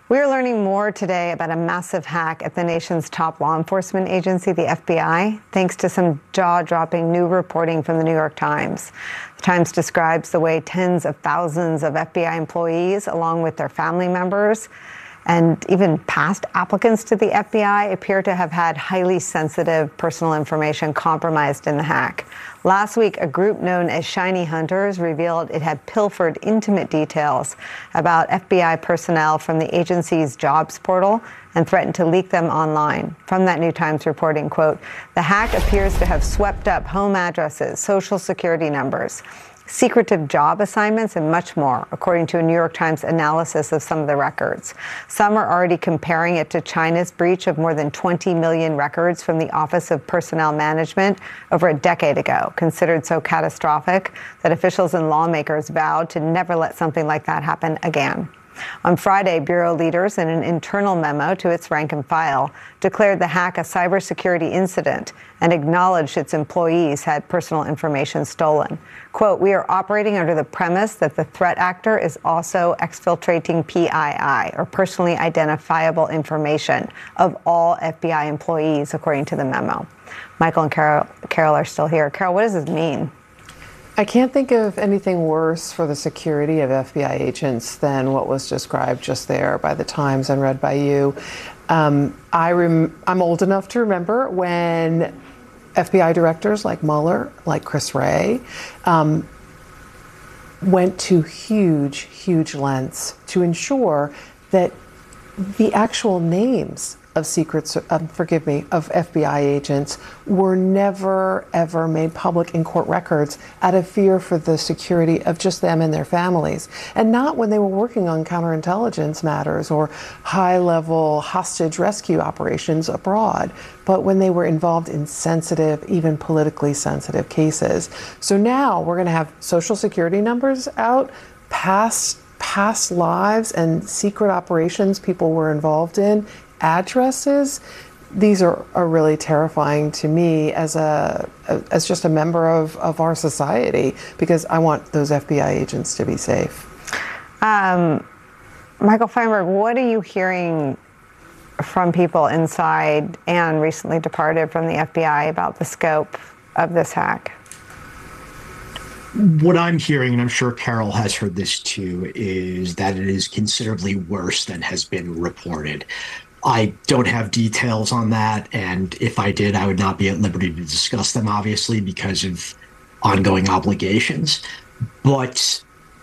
We're learning more today about a massive hack at the nation's top law enforcement agency, the FBI, thanks to some jaw-dropping new reporting from the New York Times. The Times describes the way tens of thousands of FBI employees, along with their family members, and even past applicants to the FBI appear to have had highly sensitive personal information compromised in the hack. Last week, a group known as Shiny Hunters revealed it had pilfered intimate details about FBI personnel from the agency's jobs portal and threatened to leak them online. From that New Times reporting, quote, the hack appears to have swept up home addresses, social security numbers, secretive job assignments, and much more, according to a New York Times analysis of some of the records. Some are already comparing it to China's breach of more than 20 million records from the Office of Personnel Management over a decade ago, considered so catastrophic that officials and lawmakers vowed to never let something like that happen again. On Friday, Bureau leaders, in an internal memo to its rank and file, declared the hack a cybersecurity incident and acknowledged its employees had personal information stolen. Quote, we are operating under the premise that the threat actor is also exfiltrating PII, or personally identifiable information, of all FBI employees, according to the memo. Michael and Carol are still here. Carol, what does this mean? I can't think of anything worse for the security of FBI agents than what was described just there by the Times and read by you. I'm old enough to remember when FBI directors like Mueller, like Chris Wray, went to huge lengths to ensure that the actual names of FBI agents were never, ever made public in court records out of fear for the security of just them and their families. And not when they were working on counterintelligence matters or high-level hostage rescue operations abroad, but when they were involved in sensitive, even politically sensitive cases. So now we're going to have social security numbers out, past lives and secret operations people were involved in, addresses. These are really terrifying to me as just a member of our society, because I want those FBI agents to be safe. Michael Feinberg, what are you hearing from people inside and recently departed from the FBI about the scope of this hack? What I'm hearing, and I'm sure Carol has heard this too, is that it is considerably worse than has been reported. I don't have details on that, and if I did, I would not be at liberty to discuss them, obviously, because of ongoing obligations. But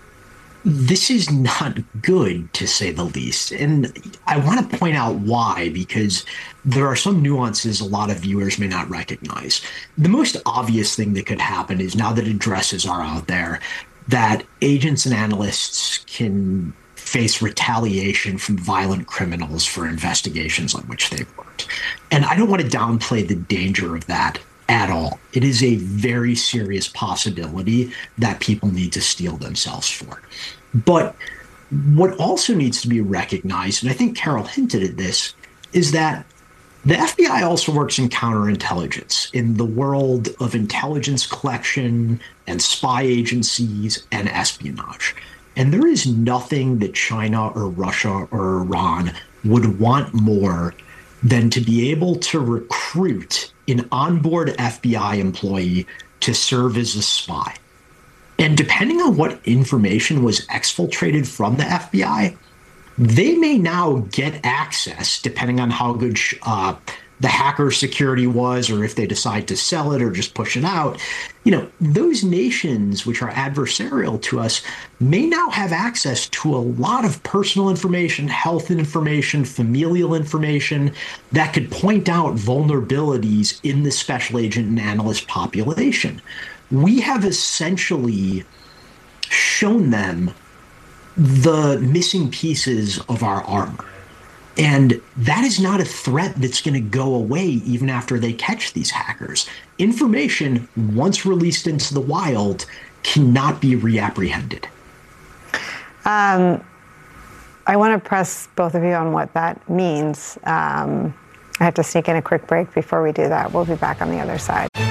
this is not good, to say the least. And I want to point out why, because there are some nuances a lot of viewers may not recognize. The most obvious thing that could happen is, now that addresses are out there, that agents and analysts can face retaliation from violent criminals for investigations on which they've worked. And I don't want to downplay the danger of that at all. It is a very serious possibility that people need to steel themselves for. But what also needs to be recognized, and I think Carol hinted at this, is that the FBI also works in counterintelligence, in the world of intelligence collection and spy agencies and espionage. And there is nothing that China or Russia or Iran would want more than to be able to recruit an onboard FBI employee to serve as a spy. And depending on what information was exfiltrated from the FBI, they may now get access, depending on how good the hacker security was, or if they decide to sell it or just push it out. Those nations which are adversarial to us may now have access to a lot of personal information, health information, familial information that could point out vulnerabilities in the special agent and analyst population. We have essentially shown them the missing pieces of our armor. And that is not a threat that's going to go away even after they catch these hackers. Information, once released into the wild, cannot be reapprehended. I want to press both of you on what that means. I have to sneak in a quick break before we do that. We'll be back on the other side.